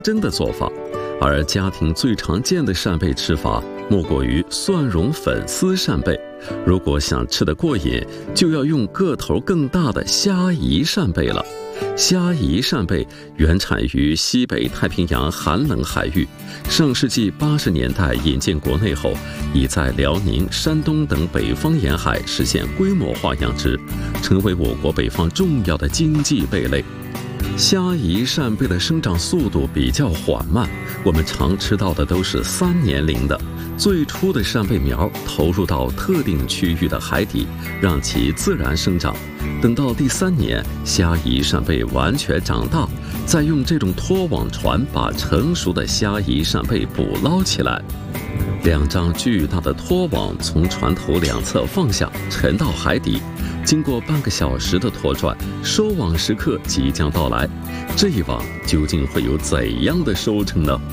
真的做法。而家庭最常见的扇贝吃法，莫过于蒜蓉粉丝扇贝。如果想吃得过瘾，就要用个头更大的虾夷扇贝了。虾夷扇贝原产于西北太平洋寒冷海域，上世纪80年代引进国内后，已在辽宁、山东等北方沿海实现规模化养殖，成为我国北方重要的经济贝类。虾夷扇贝的生长速度比较缓慢，我们常吃到的都是3年龄的。最初的扇贝苗投入到特定区域的海底，让其自然生长。等到第3年，虾夷扇贝完全长大，再用这种拖网船把成熟的虾夷扇贝捕捞起来。2张巨大的拖网从船头两侧放下，沉到海底。经过半个小时的拖转，收网时刻即将到来。这一网究竟会有怎样的收成呢？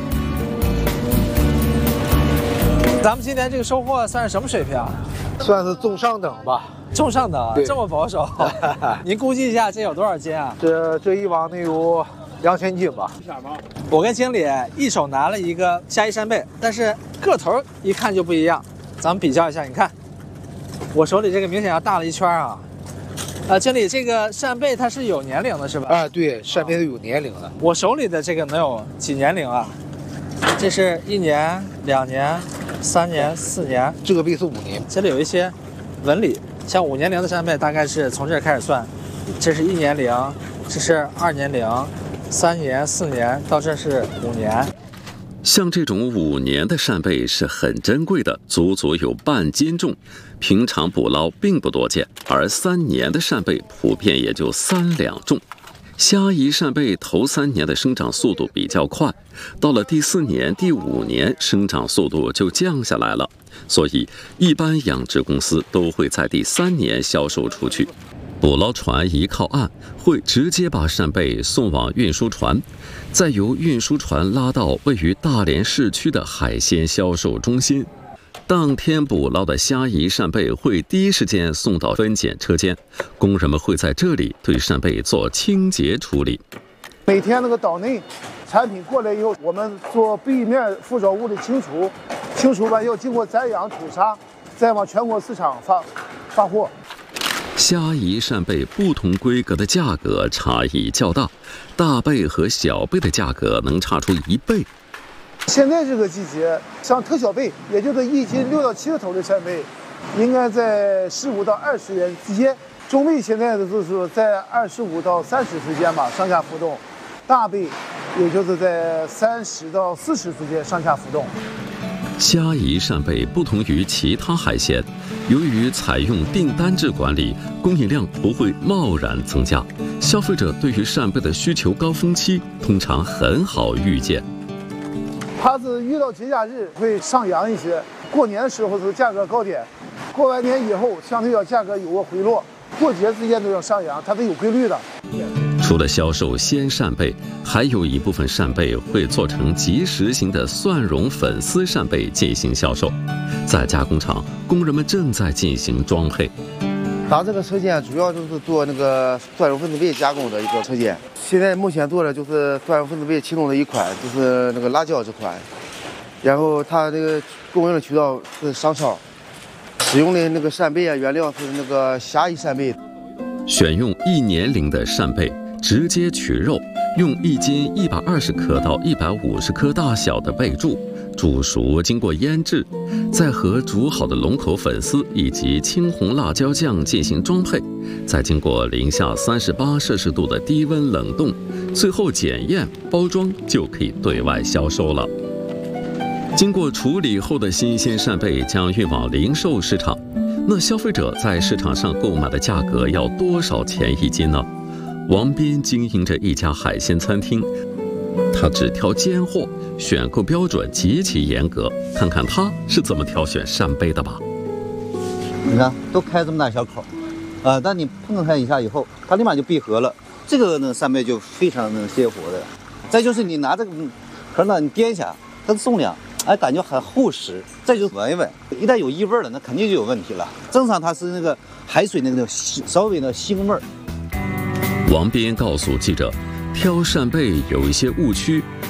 咱们今年这个收获算是什么水平？ 算是中上等吧。 中上等，这么保守？您估计一下，这有多少斤啊？ 这一网能有2000斤吧。 我跟经理一手拿了一个虾夷扇贝，但是个头一看就不一样。咱们比较一下，你看，我手里这个明显要大了一圈啊。经理，这个扇贝它是有年龄的，是吧？ 对，扇贝是有年龄的。 我手里的这个能有几年龄啊？这是1年、2年、3年、4年， 这个贝是5年。 这里有一些纹理，像5年龄的扇贝大概是从这儿开始算，这是1年龄，这是2年龄，3年、4年，到这是5年。 像这种5年的扇贝是很珍贵的，足足有半斤重，平常捕捞并不多见。而3年的扇贝普遍也就3两重。虾夷扇贝头3年的生长速度比较快，到了第4年、第5年，生长速度就降下来了。所以，一般养殖公司都会在第3年销售出去。捕捞船一靠岸，会直接把扇贝送往运输船，再由运输船拉到位于大连市区的海鲜销售中心。当天捕捞的虾夷扇贝会第一时间送到分拣车间，工人们会在这里对扇贝做清洁处理。 每天那个岛内产品过来以后，我们做背面附着物的清除，清除完要经过宰养、土杀，再往全国市场发货。 虾夷扇贝不同规格的价格差异较大，大贝和小贝的价格能差出1倍。 现在这个季节，像特小贝，也就是1斤6到7个头的扇贝，应该在15到20元之间。中贝现在的就是在25到30之间吧，上下浮动。大贝也就是在30到40之间上下浮动。 虾夷扇贝不同于其他海鲜，由于采用订单制管理，供应量不会贸然增加，消费者对于扇贝的需求高峰期通常很好预见。 它是遇到节假日会上扬一些，过年的时候是价格高点，过完年以后相对要价格有个回落，过节之间都要上扬，它是有规律的。 除了销售鲜扇贝，还有一部分扇贝会做成即食型的蒜蓉粉丝扇贝进行销售。在加工厂，工人们正在进行装配。 咱这个车间主要就是做那个蒜蓉粉丝贝加工的一个车间。现在目前做的就是蒜蓉粉丝贝其中的一款，就是那个辣椒这款。然后它这个供应的渠道是商超，使用的那个扇贝原料是那个虾夷扇贝。 选用1年龄的扇贝，直接取肉，用1斤120克到150克大小的贝柱煮熟，经过腌制，再和煮好的龙口粉丝以及青红辣椒酱进行装配，再经过零下38摄氏度的低温冷冻，最后检验包装就可以对外销售了。经过处理后的新鲜扇贝将运往零售市场，那消费者在市场上购买的价格要多少钱1斤呢？王斌经营着一家海鲜餐厅，他只挑尖货，选购标准极其严格。看看他是怎么挑选扇贝的吧。 你看，都开这么大小口，但你碰它一下以后，它立马就闭合了。这个呢，扇贝就非常鲜活的。再就是你拿这个壳呢，你掂一下，它松凉，感觉很厚实。再就是闻一闻，一旦有异味了，那肯定就有问题了。正常它是那个海水那个稍微的腥味儿。 王斌告诉记者，挑扇贝有一些误区，